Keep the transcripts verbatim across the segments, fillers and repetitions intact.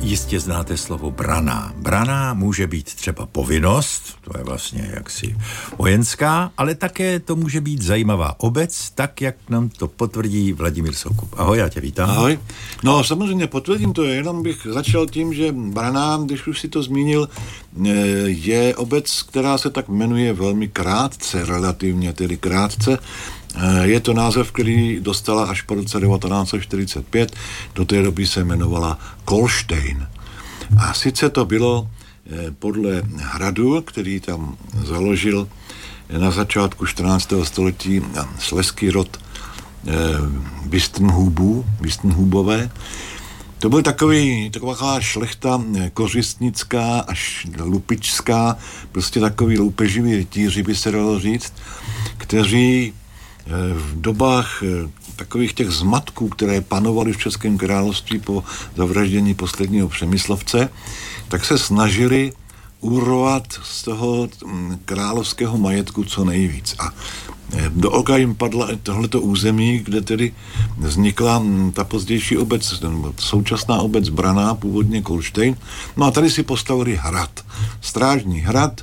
Jistě znáte slovo brana. Brana může být třeba povinnost, to je vlastně jaksi vojenská, ale také to může být zajímavá obec, tak jak nám to potvrdí Vladimír Soukup. Ahoj, já tě vítám. Ahoj. No samozřejmě potvrdím to, jenom bych začal tím, že Brana, když už si to zmínil, je obec, která se tak jmenuje velmi krátce, relativně tedy krátce. Je to název, který dostala až po roce devatenáct set čtyřicet pět, do té doby se jmenovala Kolštejn. A sice to bylo podle hradu, který tam založil na začátku čtrnáctého století slezský rod Bistenhubů, Bistenhubové. To byl takový, taková šlechta kořistnická až lupičská, prostě takový loupeživí rytíři, by se dalo říct, kteří v dobách takových těch zmatků, které panovaly v Českém království po zavraždění posledního Přemyslovce, tak se snažili urovat z toho královského majetku co nejvíc. A do oka jim padla tohleto území, kde tedy vznikla ta pozdější obec, současná obec Brana, původně Kolštejn. No a tady si postavili hrad, strážní hrad,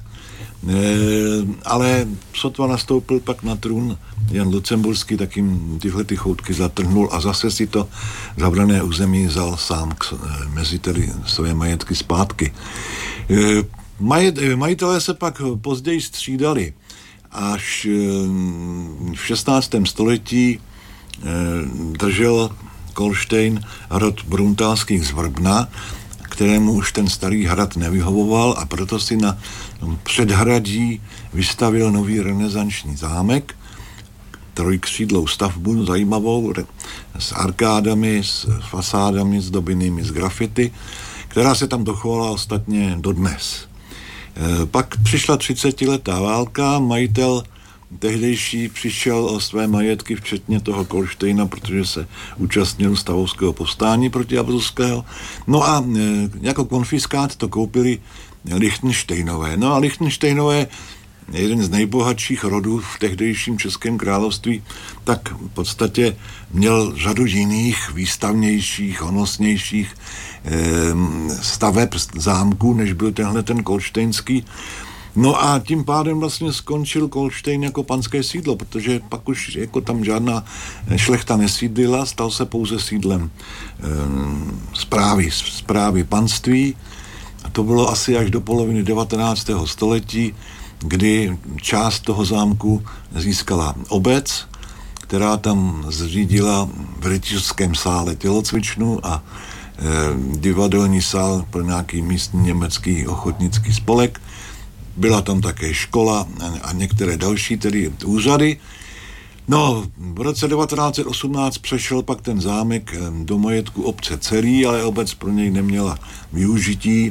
ale sotva nastoupil pak na trůn Jan Lucemburský, tak jim tyhle ty choutky zatrhnul a zase si to zabrané území vzal sám k, mezi tedy své majetky zpátky. Majet, majitelé se pak později střídali. Až v šestnáctém století držel Kolštejn rod Bruntálských z Vrbna, kterému už ten starý hrad nevyhovoval, a proto si na předhradí vystavil nový renesanční zámek, trojkřídlou stavbu zajímavou, s arkádami, s fasádami zdobinými z grafity, která se tam dochovala ostatně dodnes. Pak přišla třicetiletá válka, majitel tehdejší přišel o své majetky, včetně toho Kolštejna, protože se účastnil stavovského povstání proti Habsburského. No a jako konfiskát to koupili Lichtenštejnové. No a Lichtenštejnové, jeden z nejbohatších rodů v tehdejším Českém království, tak v podstatě měl řadu jiných, výstavnějších, honosnějších eh, staveb zámků, než byl tenhle ten kolštejnský. No a tím pádem vlastně skončil Kolštejn jako panské sídlo, protože pak už jako tam žádná šlechta nesídlila, stal se pouze sídlem eh, správy, správy panství. A to bylo asi až do poloviny devatenáctého století, kdy část toho zámku získala obec, která tam zřídila v rytířském sále tělocvičnu a e, divadelní sál pro nějaký místní německý ochotnický spolek. Byla tam také škola a některé další tedy úřady. No, v roce devatenáct set osmnáct přešel pak ten zámek do majetku obce celý, ale obec pro něj neměla využití.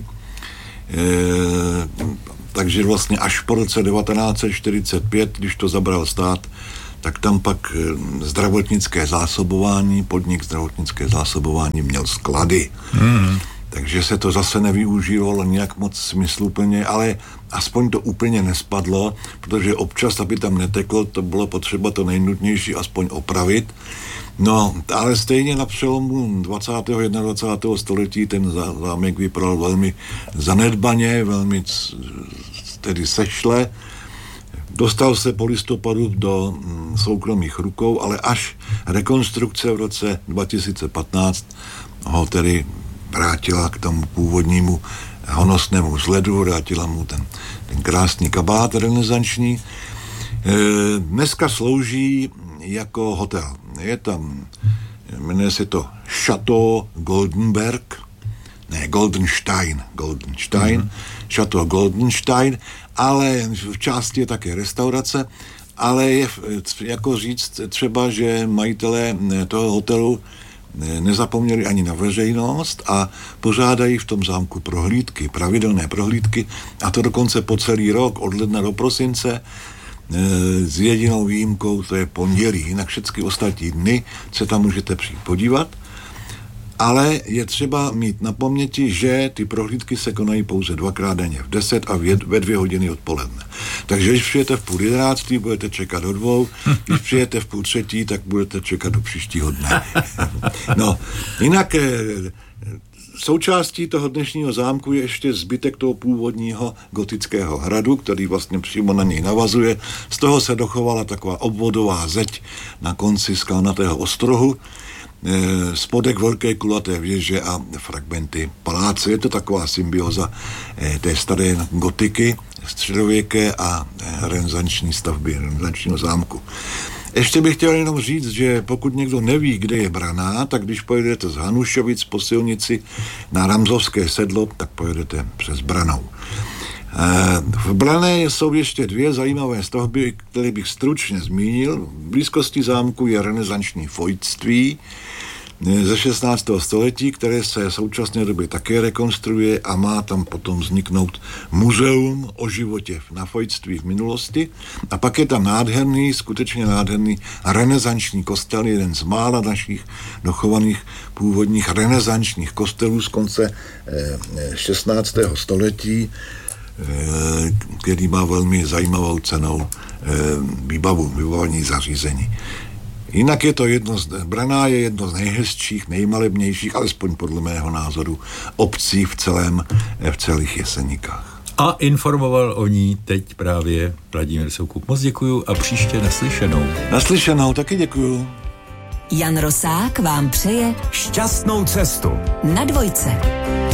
E, takže vlastně až po roce devatenáct set čtyřicet pět, když to zabral stát, tak tam pak zdravotnické zásobování, podnik zdravotnické zásobování měl sklady. Mm. Takže se to zase nevyužívalo nějak moc smysluplně, ale aspoň to úplně nespadlo, protože občas, aby tam neteklo, to bylo potřeba to nejnutnější aspoň opravit. No, ale stejně na přelomu dvacátého a dvacátého prvního století ten zámek vypadal velmi zanedbaně, velmi tedy sešle. Dostal se po listopadu do mm, soukromých rukou, ale až rekonstrukce v roce dva tisíce patnáct ho tedy vrátila k tomu původnímu honosnému vzhledu, vrátila mu ten, ten krásný kabát renesanční. E, dneska slouží jako hotel. Je tam, jmenuje se to Chateau Goldenberg, ne, Goldenstein, Goldenstein, mm-hmm. Chateau Goldenstein, ale v části je také restaurace, ale je jako říct třeba, že majitelé toho hotelu nezapomněli ani na veřejnost a pořádají v tom zámku prohlídky, pravidelné prohlídky, a to dokonce po celý rok, od ledna do prosince, s jedinou výjimkou, to je pondělí, jinak všechny ostatní dny se tam můžete přijít podívat, ale je třeba mít na paměti, že ty prohlídky se konají pouze dvakrát denně, v deset a ve dvě hodiny odpoledne. Takže když přijete v půl jedenáctý, budete čekat do dvou, když přijete v půl třetí, tak budete čekat do příštího dne. No, jinak součástí toho dnešního zámku je ještě zbytek toho původního gotického hradu, který vlastně přímo na něj navazuje. Z toho se dochovala taková obvodová zeď na konci skalnatého ostrohu, spodek velké kulaté věže a fragmenty paláce. Je to taková symbioza té staré gotiky, středověké a renesanční stavby, renesančního zámku. Ještě bych chtěl jenom říct, že pokud někdo neví, kde je Branná, tak když pojedete z Hanušovic po silnici na Ramzovské sedlo, tak pojedete přes Brannou. V Branné jsou ještě dvě zajímavé stavby, které bych stručně zmínil. V blízkosti zámku je renesanční fojtství ze šestnáctého století, které se v současné době také rekonstruuje a má tam potom vzniknout muzeum o životě na fojtství v minulosti. A pak je tam nádherný, skutečně nádherný renesanční kostel, jeden z mála našich dochovaných původních renesančních kostelů z konce šestnáctého století, který má velmi zajímavou cenou výbavu, vybavení zařízení. Jinak je to jedno z, Branná je jedno z nejhezčích, nejmalebnějších, alespoň podle mého názoru, obcí v celém, v celých Jeseníkách. A informoval o ní teď právě Vladimír Soukup. Moc děkuju a příště naslyšenou. Naslyšenou, taky děkuju. Jan Rosák vám přeje šťastnou cestu na dvojce.